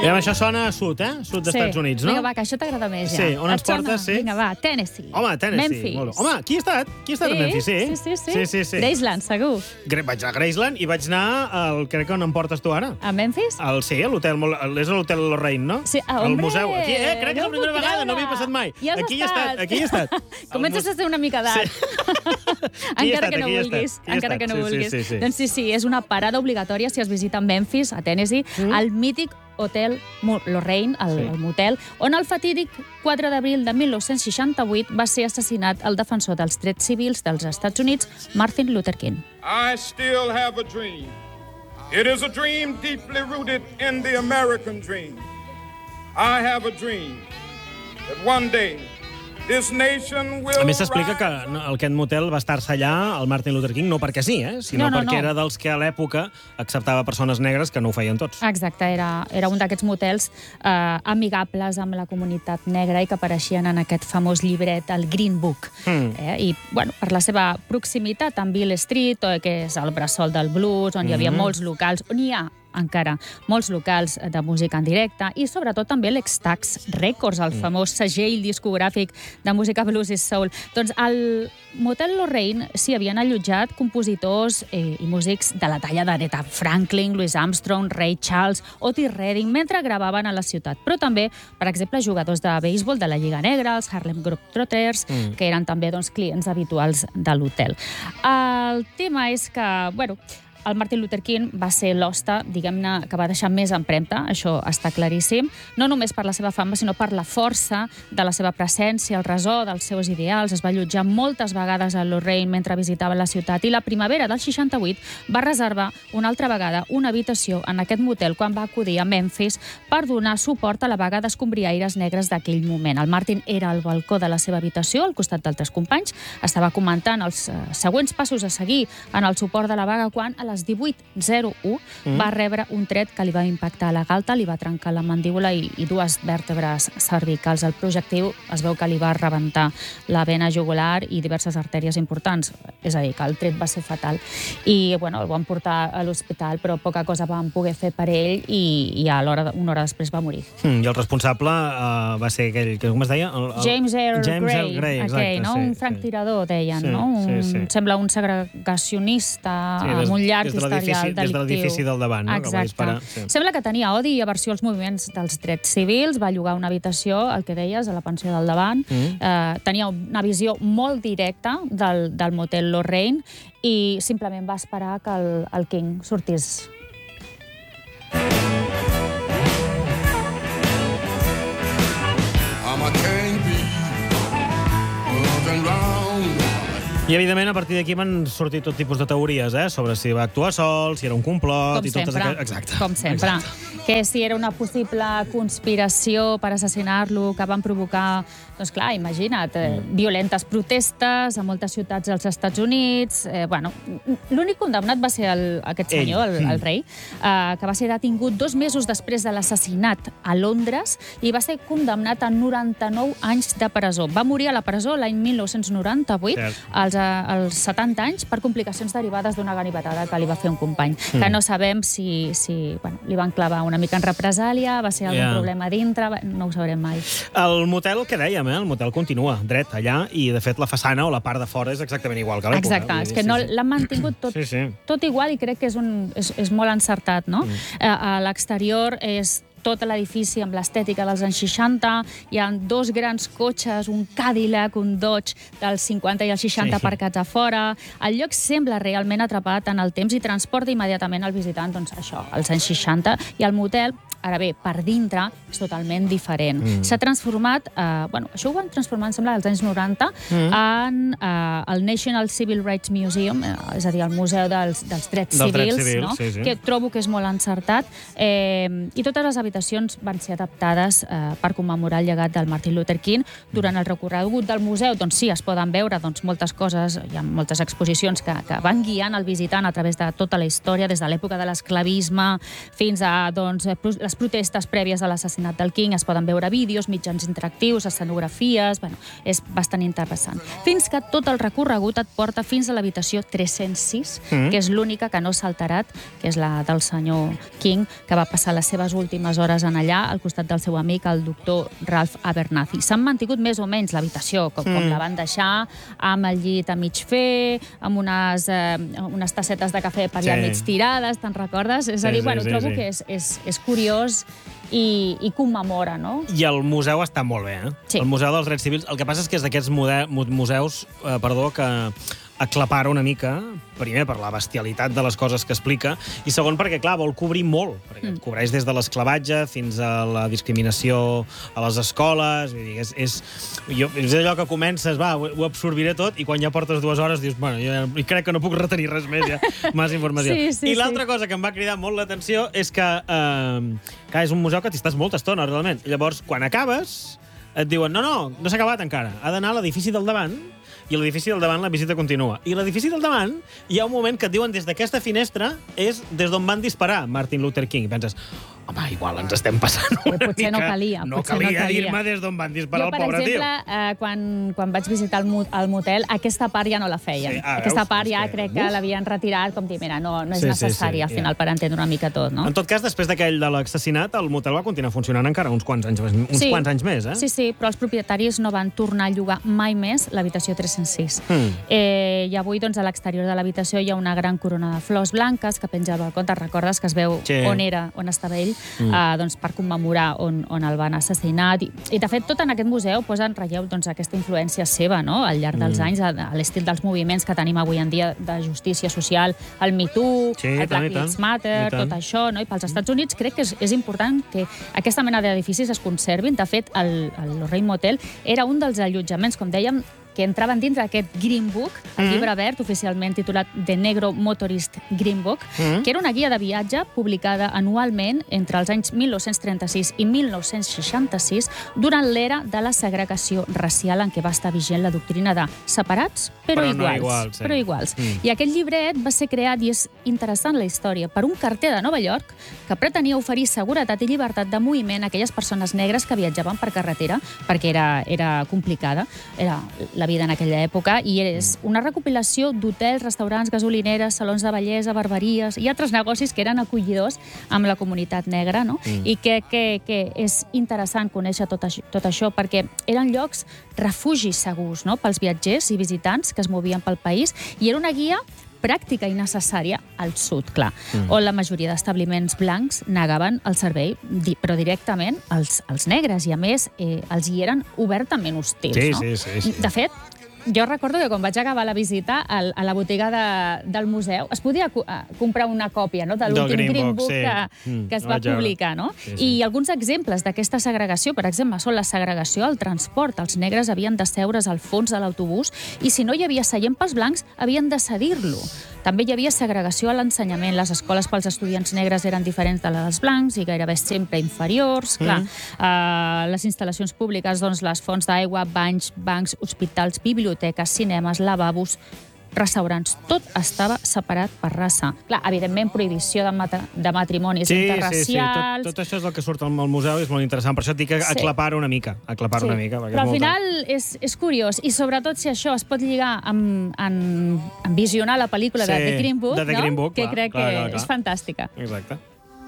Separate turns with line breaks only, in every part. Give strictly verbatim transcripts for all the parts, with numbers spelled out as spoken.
I amb això sona a sud, eh? Sud dels
Sí.
Estats Units, no?
Vinga, va, que això t'agrada més, ja.
Sí, on ens
Et sona?
portes, sí?
Vinga, va, Tennessee.
Home, Tennessee.
Memphis.
Molt bé. Home, qui ha estat? Qui ha estat a Memphis, sí?
Sí, sí, sí.
sí, sí, sí.
Graceland, segur.
Gra- Vaig anar a Graceland i vaig anar, al, crec que on em portes tu ara.
A Memphis?
El, sí, a l'hotel, molt- és a l'hotel Lorraine, no?
Sí, ah,
Al
hombre,
museu. Aquí, eh, crec que és
no
la primera
puc
vegada,
creure.
no havia passat mai.
Hi has
aquí hi he
estat.
estat, aquí hi he estat.
Comences a ser una mica d'edat.
Aquí he
Encara
estat,
que no
aquí he
vulguis.
estat, aquí he
Encara
estat.
que no
Sí, sí,
vulguis.
sí, sí.
Doncs sí, sí, és una parada obligatòria si es visita Memphis, a Tennessee,
Mm.
al mític Hotel Mo- Lorraine, el,
Sí.
el motel, on el fatídic quatre d'abril de mil nou-cents seixanta-vuit va ser assassinat el defensor dels drets civils dels Estats Units, Martin Luther King.
I still have a dream. It is a dream deeply rooted in the American dream. I have a dream that one day this nation will
A més, s'explica
rise
que no, aquest motel va estar-se allà, el Martin Luther King, no perquè sí, eh? sinó
No, no,
perquè
no.
era dels que a l'època acceptava persones negres que no ho feien tots.
Exacte, era, era un d'aquests motels eh, amigables amb la comunitat negra i que apareixien en aquest famós llibret, el Green Book.
Mm.
Eh? I, bueno, per la seva proximitat amb Beale Street, eh, que és el bressol del blues, on hi havia
Mm.
molts locals, on hi ha encara molts locals de música en directe i sobretot també l'X-Stax Records, el famós segell discogràfic de música blues i soul. Doncs al Motel Lorraine s'hi havien allotjat compositors eh, i músics de la talla d'Aretha Franklin, Louis Armstrong, Ray Charles, Otis Redding, mentre gravaven a la ciutat. Però també, per exemple, jugadors de béisbol de la Lliga Negra, els Harlem Globetrotters, mm. que eren també doncs, clients habituals de l'hotel. El tema és que, bueno, el Martin Luther King va ser l'hoste, diguem-ne, que va deixar més empremta, això està claríssim, no només per la seva fama, sinó per la força de la seva presència, el resó dels seus ideals. Es va allotjar moltes vegades a Lorraine mentre visitava la ciutat i la primavera del seixanta-vuit va reservar una altra vegada una habitació en aquest motel quan va acudir a Memphis per donar suport a la vaga d'escombriaires negres d'aquell moment. El Martin era al balcó de la seva habitació, al costat d'altres companys, estava comentant els eh, següents passos a seguir en el suport de la vaga quan a les divuit zero u mm. va rebre un tret que li va impactar a la galta, li va trencar la mandíbula i, i dues vèrtebres cervicals. El projectiu es veu que li va rebentar la vena jugular i diverses artèries importants. És a dir, que el tret va ser fatal. I bueno, el van portar a l'hospital, però poca cosa van poder fer per ell i, i a l'hora, una hora després va morir.
Mm, I el responsable uh, va ser aquell, que com es deia? El, el...
James Earl
James
Grey,
Earl Grey, exacte,
aquell, no?
sí,
un franctirador, deien,
sí,
no? Un,
sí, sí.
Sembla un segregacionista
Sí,
amb
des-
un llarg
des de l'edifici-
historial
des de
delictiu.
l'edifici del davant, no? Que va
Exacte.
disparar, sí.
Sembla que tenia odi i aversió als moviments dels drets civils, va llogar una habitació, el que deies, a la pensió del davant,
Mm.
eh, tenia una visió molt directa del, del motel Lorraine i simplement va esperar que el, el King sortís.
I'm a can't be nothing wrong.
I, evidentment, a partir d'aquí van sortir tot tipus de teories, eh? Sobre si va actuar sol, si era un complot...
Com
i totes
sempre,
aqu... Exacte.
com sempre.
Exacte.
Que si era una possible conspiració per assassinar-lo, que van provocar, doncs clar, imagina't, eh, violentes protestes a moltes ciutats dels Estats Units. Eh, bueno, l'únic condemnat va ser el, aquest
Ell.
senyor, el,
Mm.
el rei, eh, que va ser detingut dos mesos després de l'assassinat a Londres i va ser condemnat a noranta-nou anys de presó. Va morir a la presó l'any mil nou-cents noranta-vuit,
Cert.
als, eh, als setanta anys, per complicacions derivades d'una ganivetada que li va fer un company.
Mm.
Que no sabem si, si bueno, li van clavar una mica en represàlia, va ser algun
Ja.
problema a dintre, va- no ho sabrem mai.
El motel, que dèiem, eh? El motel continua dret allà i, de fet, la façana o la part de fora és exactament igual que a l'època.
Exacte,
Vull
és
dir,
que
sí,
no
sí.
l'han mantingut tot,
Sí, sí.
tot igual i crec que és, un, és, és molt encertat, no? Mm. Eh, a l'exterior és tot l'edifici amb l'estètica dels anys seixanta, hi ha dos grans cotxes, un Cadillac, un Dodge dels cinquanta i els seixanta
Sí.
aparcats a fora. El lloc sembla realment atrapat en el temps i transporta immediatament el visitant, doncs això, als anys seixanta, i el motel, ara bé, per dintre, és totalment diferent.
Mm.
S'ha transformat, eh, bueno, això ho van transformar, em sembla, als anys noranta,
Mm.
en eh, el National Civil Rights Museum, eh, és a dir, el Museu dels, dels Drets
Dels drets
Civils,
civils,
no?
sí, sí.
Que trobo que és molt encertat. Eh, I totes les habitacions van ser adaptades eh, per commemorar el llegat del Martin Luther King. Durant el recorregut del museu, doncs sí, es poden veure doncs, moltes coses, hi ha moltes exposicions que, que van guiant el visitant a través de tota la història, des de l'època de l'esclavisme fins a doncs, les protestes prèvies a l'assassinat del King. Es poden veure vídeos, mitjans interactius, escenografies... Bueno, és bastant interessant. Fins que tot el recorregut et porta fins a l'habitació tres-cents sis,
Mm.
que és l'única que no s'ha alterat, que és la del senyor King, que va passar les seves últimes hores hores en allà, al costat del seu amic, el doctor Ralph Abernathy. S'han mantingut més o menys l'habitació, com, mm. com la van deixar, amb el llit a mig fer, amb unes, eh, unes tassetes de cafè per allà sí. mig tirades, te'n recordes? És sí, a dir, sí, bueno, sí, trobo sí. que és, és, és curiós i, i commemora, no?
I el museu està molt bé, eh?
Sí.
El Museu dels Drets Civils. El que passa és que és d'aquests museus, eh, perdó, que aclapara una mica, primer per la bestialitat de les coses que explica, i segon perquè, clar, vol cobrir molt, perquè mm. cobreix des de l'esclavatge fins a la discriminació a les escoles, vull dir, és, és, jo, és allò que comences, va, ho, ho absorbiré tot, i quan ja portes dues hores dius, bueno, jo crec que no puc retenir res més, ja, més informació.
Sí, sí,
I l'altra
sí.
cosa que em va cridar molt l'atenció és que, eh, que és un museu que t'hi estàs molta estona, realment. I llavors, quan acabes, et diuen, no, no, no s'ha acabat encara, ha d'anar a l'edifici del davant, i a l'edifici del davant la visita continua. I a l'edifici del davant hi ha un moment que et diuen des d'aquesta finestra és des d'on van disparar Martin Luther King. I penses, home, igual ens estem passant una
potser
mica.
No calia.
No
potser
calia,
no calia.
dir-me des d'on van disparar
jo,
el pobre
tio. Jo, per exemple, eh, quan, quan vaig visitar el, el motel, aquesta part ja no la feien. Sí, ah, aquesta veus, part ja que... crec que l'havien retirat, com dir, mira, no, no és sí, necessari, sí, sí, al final, ja. per entendre una mica tot, no?
En tot cas, després d'aquell de l'assassinat, el motel va continuar funcionant encara uns quants anys, uns
sí,
quants anys més, eh?
Sí, sí, però els propietaris no van tornar a llogar mai més l'habitació tres-cents sis.
Mm.
Eh, I avui, doncs, a l'exterior de l'habitació hi ha una gran corona de flors blanques que penja al balcó. Te'n recordes que es veu sí. on era, on estava ell, mm. eh, doncs, per commemorar on, on el van assassinar. I, i de fet, tot en aquest museu posa en relleu doncs, aquesta influència seva, no?, al llarg dels mm. anys, a, a l'estil dels moviments que tenim avui en dia de justícia social, el Me Too,
sí,
el Black Lives Matter, tot això, no? I pels Estats Units crec que és, és important que aquesta mena d'edificis es conservin. De fet, el, el Lorraine Motel era un dels allotjaments, com dèiem, que entraven dintre d'aquest Green Book, el mm. llibre verd oficialment titulat The Negro Motorist Green Book, mm. que era una guia de viatge publicada anualment entre els anys mil nou-cents trenta-sis i mil nou-cents seixanta-sis durant l'era de la segregació racial en què va estar vigent la doctrina de separats però,
però
iguals.
No iguals, sí.
Però iguals.
Mm.
I aquest llibret va ser creat, i és interessant la història, per un carter de Nova York que pretenia oferir seguretat i llibertat de moviment a aquelles persones negres que viatjaven per carretera, perquè era, era complicada, era la vida en aquella època, i és una recopilació d'hotels, restaurants, gasolineres, salons de bellesa, barberies i altres negocis que eren acollidors amb la comunitat negra, no? Mm. I que, que, que és interessant conèixer tot això, tot això perquè eren llocs refugis segurs, no?, pels viatgers i visitants que es movien pel país, i era una guia pràctica i necessària al sud, clar, mm. on la majoria d'establiments blancs negaven el servei, però directament als, als negres, i a més eh, els hi eren obertament hostils.
Sí,
no?
sí, sí, sí.
De fet, jo recordo que quan vaig acabar la visita al, a la botiga de, del museu es podia co comprar una còpia, no?, de l'últim Green, Green Book, Book sí. que, mm, que es va publicar, no? Sí, sí. I alguns exemples d'aquesta segregació, per exemple, són la segregació al transport. Els negres havien de seure's al fons de l'autobús i si no hi havia seient pels blancs havien de cedir-lo. També hi havia segregació a l'ensenyament. Les escoles pels estudiants negres eren diferents de les dels blancs i gairebé sempre inferiors. Clar, mm. uh, les instal·lacions públiques, doncs, les fonts d'aigua, banys, bancs, hospitals, biblioteques, cinemes, lavabos, restaurants, tot estava separat per raça. Clar, evidentment, prohibició de, mat de matrimonis
sí,
interracials...
Sí, sí, tot, tot això és el que surt al museu i és molt interessant. Per això et dic que sí. aclapar una mica. Aclapar sí. una mica.
Però al final és, és curiós, i sobretot si això es pot lligar amb, amb, amb visionar la pel·lícula sí, de The Green Book,
de The Green Book
no? que
clar,
crec
clar,
que
clar, clar.
és fantàstica.
Exacte.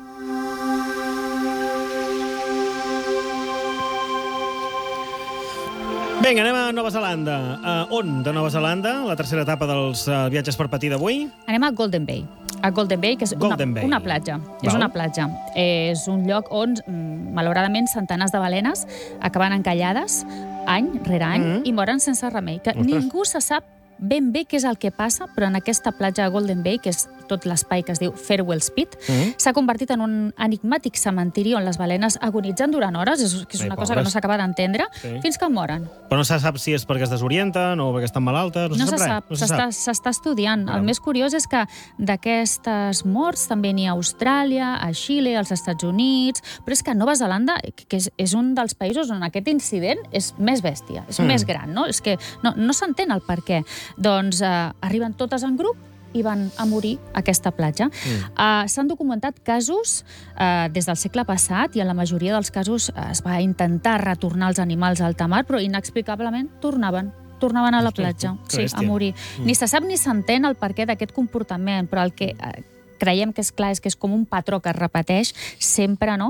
Vinga, anem a Nova Zelanda. Uh, on de Nova Zelanda? La tercera etapa dels uh, viatges per patir d'avui?
Anem a Golden Bay. A Golden Bay, que és una, Bay. una platja. Val. És una platja. És un lloc on, malauradament, centenars de balenes acaben encallades any rere any mm -hmm. i moren sense remei. Que Ostres. Ningú se sap ben bé què és el que passa, però en aquesta platja de Golden Bay, que és tot l'espai que es diu Farewell Spit, mm-hmm. s'ha convertit en un enigmàtic cementiri on les balenes agonitzen durant hores, és, que és una Ai, cosa pobres. que no s'acaba d'entendre, sí. fins que moren.
Però no se sap si és perquè es desorienten o perquè estan malaltes, no,
no
se
se
sap.
No se sap, s'està estudiant. Però... El més curiós és que d'aquestes morts també n'hi ha a Austràlia, a Xile, als Estats Units, però és que Nova Zelanda, que és, és un dels països on aquest incident és més bèstia, és mm. més gran, no? És que no, no s'entén el per què. Doncs eh, arriben totes en grup i van a morir a aquesta platja. Mm. Uh, S'han documentat casos uh, des del segle passat i en la majoria dels casos uh, es va intentar retornar els animals a alta mar, però inexplicablement tornaven tornaven a la platja, sí, a morir. Mm. Ni se sap ni s'entén el perquè d'aquest comportament, però el que... Uh, creiem que és clar, és que és com un patró que es repeteix sempre, no?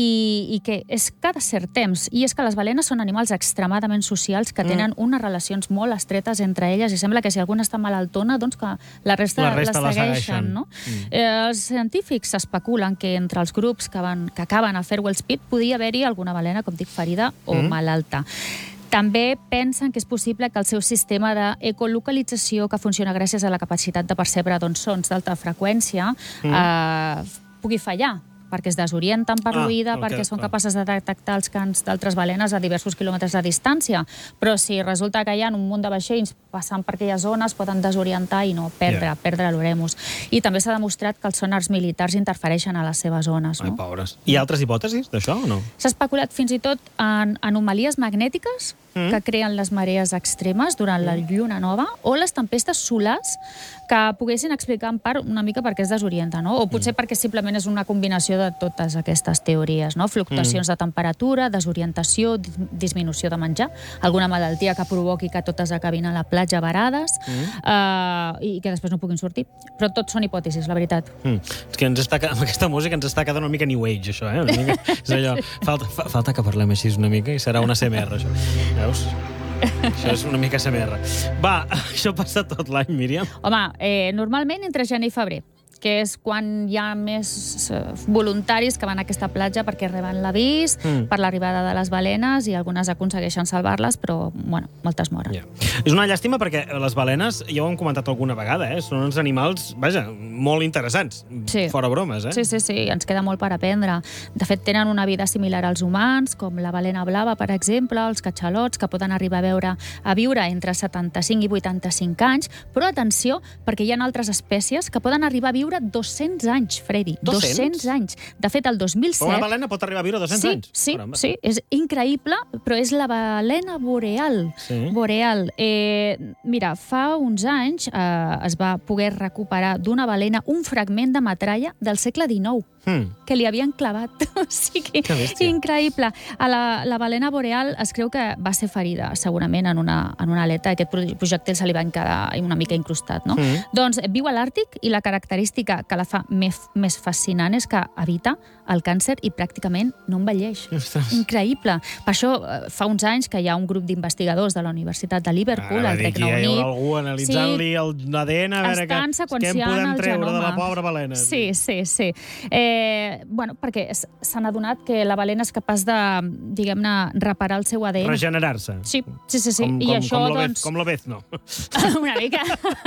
I, i que és cada cert temps. I és que les balenes són animals extremadament socials que tenen mm. unes relacions molt estretes entre elles i sembla que si alguna està malaltona, doncs que la resta,
la resta
les segueixen,
segueixen.
no?
Mm.
Eh, els científics especulen que entre els grups que, van, que acaben a Farewell Spit podia haver-hi alguna balena, com dic, ferida o mm. malalta. També pensen que és possible que el seu sistema d'ecolocalització, que funciona gràcies a la capacitat de percebre doncs, sons d'alta freqüència, mm. eh, pugui fallar, perquè es desorienten per l'oïda, ah, perquè són capaces de detectar els cants d'altres balenes a diversos quilòmetres de distància. Però si resulta que hi ha un munt de vaixells passant per aquelles zones, poden desorientar i no perdre, yeah. perdre l'oremus. I també s'ha demostrat que els sonars militars interfereixen a les seves zones. No?
Ai, pobres. Hi ha altres hipòtesis d'això o no?
S'ha especulat fins i tot en anomalies magnètiques mm. que creen les marees extremes durant mm. la lluna nova o les tempestes solars que poguessin explicar en part una mica per què es desorienta, no? O potser mm. perquè simplement és una combinació de totes aquestes teories, no? Fluctuacions mm. de temperatura, desorientació, disminució de menjar, alguna malaltia que provoqui que totes acabin a la platja varades mm. uh, i que després no puguin sortir. Però tot són hipòtesis, la veritat. Mm.
És que ens està, amb aquesta música ens està quedant una mica New Age, això, eh? Una mica, és allò, falta, fa, falta que parlem així una mica i serà una C M R, això. Veus? Això és una mica C M R. Va, això passa tot l'any, Míriam?
Home, eh, normalment entre gener i febrer, que és quan hi ha més voluntaris que van a aquesta platja perquè reben l'avís mm. per l'arribada de les balenes i algunes aconsegueixen salvar-les, però, bueno, moltes moren.
Yeah. És una llàstima perquè les balenes, ja ho hem comentat alguna vegada, eh? Són uns animals, vaja, molt interessants, sí. fora bromes, eh?
Sí, sí, sí, ens queda molt per aprendre. De fet, tenen una vida similar als humans, com la balena blava, per exemple, els catxalots, que poden arribar a, veure, a viure entre setanta-cinc i vuitanta-cinc anys, però atenció, perquè hi ha altres espècies que poden arribar a viure dos-cents anys, Freddy. dos-cents anys. De fet, el dos mil set...
Una balena pot arribar a viure dos-cents
sí,
anys?
Sí, sí, és increïble, però és la balena boreal. Sí. Boreal. Eh, mira, fa uns anys eh, es va poder recuperar d'una balena un fragment de metralla del segle dinou. Hmm. que li havien clavat. O sigui, increïble. A la, la balena boreal es creu que va ser ferida, segurament, en una, en una aleta. Aquest projectil se li va quedar una mica incrustat, no? Hmm. Doncs viu a l'Àrtic i la característica que la fa més, més fascinant és que evita el càncer i pràcticament no envelleix. Ostres. Increïble. Per això fa uns anys que hi ha un grup d'investigadors de la Universitat de Liverpool, al Regne Unit.
Hi ha algú analitzant-li sí, el A D N a veure què en podem treure de la pobra balena.
Sí, sí, sí. Eh, Eh, bueno, perquè s'han adonat que la balena és capaç de, diguem-ne, reparar el seu A D N.
Regenerar-se.
Sí, sí, sí. sí.
Com,
I
com,
això,
com,
doncs...
com l'Obez, no?
Una mica.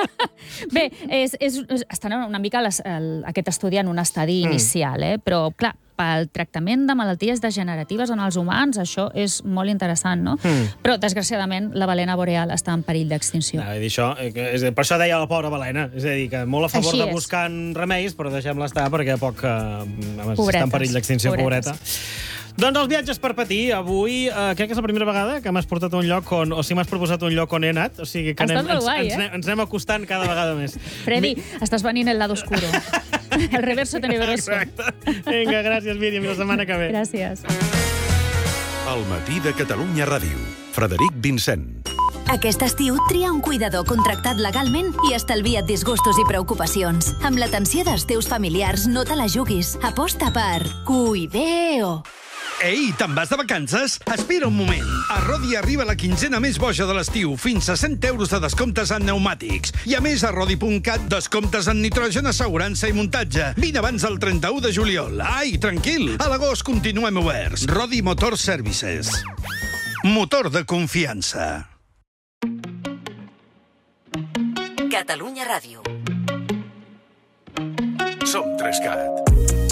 Bé, és, és, estan una mica les, el, aquest estudi en un estadi mm. inicial, eh? Però, clar, pel tractament de malalties degeneratives en els humans, això és molt interessant, no? Mm. Però, desgraciadament, la balena boreal està en perill d'extinció.
No, això, és, per això deia la pobra balena. És a dir, que molt a favor Així de buscar remeis, però deixem-la estar perquè poc eh, està en perill d'extinció, pobreta. Doncs els viatges per patir. Avui eh, crec que és la primera vegada que m'has portat a un lloc on, o si m'has proposat un lloc on he anat. O sigui que anem, ens, guai, ens, eh? ens, ens anem acostant cada vegada més.
Freddy, Mi... estàs venint el lado oscuro. El reverso tenebroso.
Exacte. Vinga, gràcies, Míriam, i la setmana que ve.
Gràcies.
El matí de Catalunya Ràdio. Frederic Vincent.
Aquest estiu tria un cuidador contractat legalment i estalvia't disgustos i preocupacions. Amb l'atenció dels teus familiars no te la juguis. Aposta per Cuideo.
Ei, te'n vas de vacances? Espera un moment. A Rodi arriba la quinzena més boja de l'estiu, fins a cent euros de descomptes en pneumàtics. I a més, a Rodi punt cat, descomptes en nitrogen, assegurança i muntatge. Vine abans del trenta-u de juliol. Ai, tranquil, a l'agost continuem oberts. Rodi Motor Services. Motor de confiança.
Catalunya Ràdio.
Som Trescat.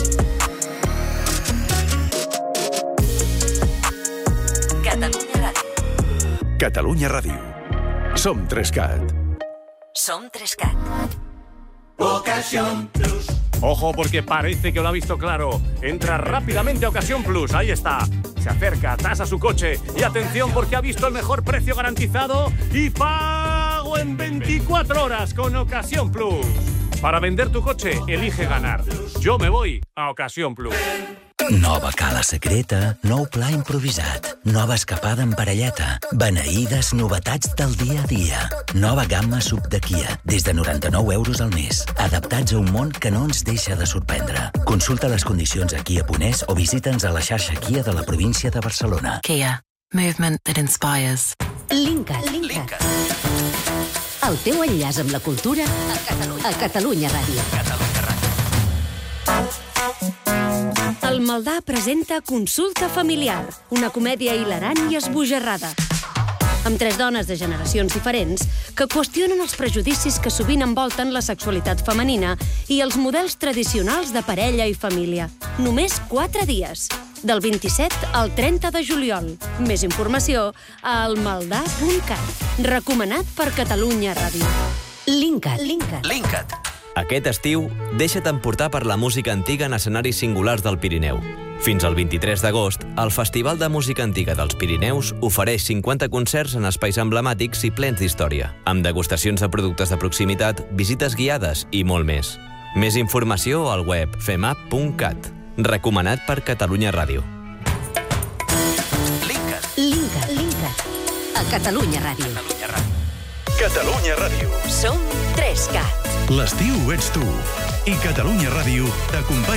Catalunya Ràdio.
Catalunya Ràdio. Som Trescat.
Som Trescat.
Ocasión Plus. Ojo, porque parece que lo ha visto claro. Entra rápidamente a Ocasión Plus. Ahí está. Se acerca, tasa su coche. Y atención, porque ha visto el mejor precio garantizado y pago en veinticuatro horas con Ocasión Plus. Para vender tu coche, elige ganar. Yo me voy a Ocasión Plus.
Nova cala secreta, nou pla improvisat, nova escapada en parelleta, beneïdes novetats del dia a dia. Nova gamma sub de Kia, des de noranta-nou euros al mes. Adaptats a un món que no ens deixa de sorprendre. Consulta les condicions a Kia punt es o visita'ns a la xarxa Kia de la província de Barcelona.
Kia. Movement that inspires.
Linkat. Linkat. El teu enllaç amb la cultura a Catalunya, a Catalunya Ràdio. Catalunya Ràdio. El Maldà presenta Consulta familiar, una comèdia hilarant i esbojarrada, amb tres dones de generacions diferents que qüestionen els prejudicis que sovint envolten la sexualitat femenina i els models tradicionals de parella i família. Només quatre dies, del vint-i-set al trenta de juliol. Més informació a elmaldà punt cat. Recomanat per Catalunya Ràdio. Linkat. Linkat.
Linkat. Aquest estiu, deixa't emportar per la música antiga en escenaris singulars del Pirineu. Fins al vint-i-tres d'agost, el Festival de Música Antiga dels Pirineus ofereix cinquanta concerts en espais emblemàtics i plens d'història, amb degustacions de productes de proximitat, visites guiades i molt més. Més informació al web femap punt cat. Recomanat per Catalunya Ràdio.
Linkat. Linkat. Linkat. A Catalunya Ràdio.
Catalunya Ràdio. Catalunya Ràdio.
Som tres cat.
L'estiu ets tu. I Catalunya Ràdio t'acompanya